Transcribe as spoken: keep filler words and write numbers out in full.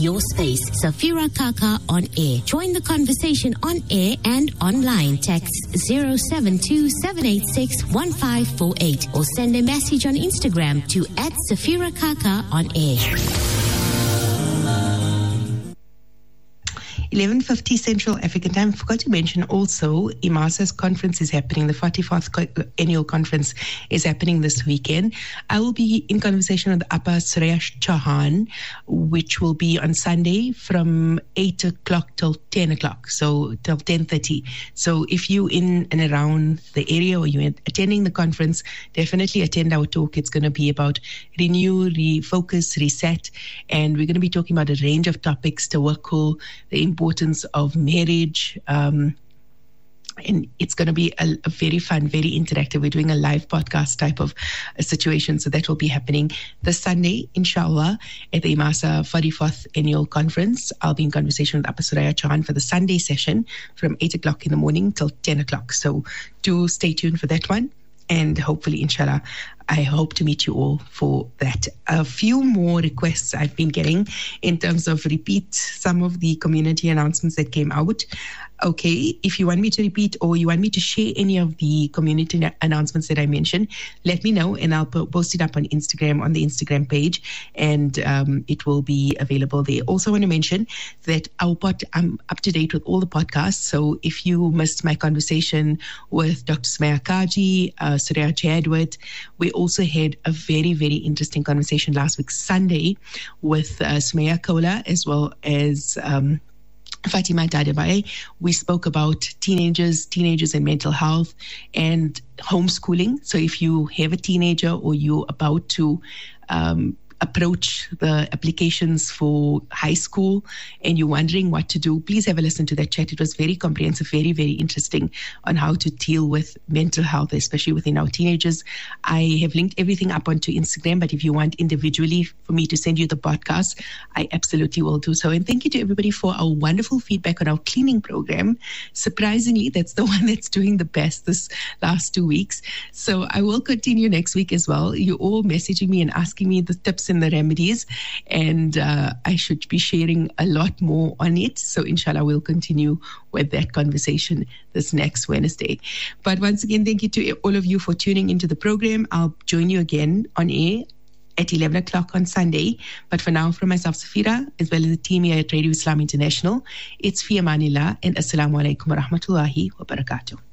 your space. Safira Kaka on air. Join the conversation on air and online. Text zero seven two seven eight six one five four eight or send a message on Instagram to at Safira Kaka on air. eleven fifty Central African Time. I forgot to mention also, IMASA's conference is happening. The forty-fourth annual conference is happening this weekend. I will be in conversation with Appa Surya Chauhan, which will be on Sunday from eight o'clock till ten o'clock, so till ten thirty. So if you in and around the area or you're attending the conference, definitely attend our talk. It's going to be about renew, refocus, reset, and we're going to be talking about a range of topics, tawakkul, the importance of marriage, um, and it's going to be a, a very fun, very interactive. We're doing a live podcast type of a situation, so that will be happening this Sunday, inshallah, at the IMASA forty-fourth Annual Conference. I'll be in conversation with Appa Surya Chauhan for the Sunday session from eight o'clock in the morning till ten o'clock. So do stay tuned for that one. And hopefully, inshallah, I hope to meet you all for that. A few more requests I've been getting in terms of repeat some of the community announcements that came out. Okay, if you want me to repeat or you want me to share any of the community announcements that I mentioned, let me know and I'll post it up on Instagram, on the Instagram page, and um, it will be available there. Also want to mention that our pod, I'm up to date with all the podcasts, so if you missed my conversation with Doctor Sumaya Kaji, uh, Surya Jadwat, we also had a very, very interesting conversation last week, Sunday, with uh, Sumaya Kola as well as um, Fatima Dadebai. We spoke about teenagers, teenagers and mental health and homeschooling. So if you have a teenager or you're about to um, approach the applications for high school and you're wondering what to do, please have a listen to that chat. It was very comprehensive, very, very interesting on how to deal with mental health, especially within our teenagers. I have linked everything up onto Instagram, but if you want individually for me to send you the podcast, I absolutely will do so. And thank you to everybody for our wonderful feedback on our cleaning program. Surprisingly, that's the one that's doing the best this last two weeks. So I will continue next week as well. You're all messaging me and asking me the tips and the remedies, and uh, I should be sharing a lot more on it. So inshallah, we'll continue with that conversation this next Wednesday. But once again, thank you to all of you for tuning into the program. I'll join you again on air at eleven o'clock on Sunday. But for now, from myself, Safira, as well as the team here at Radio Islam International, it's fi amanillah and assalamu alaikum wa rahmatullahi wa barakatuh.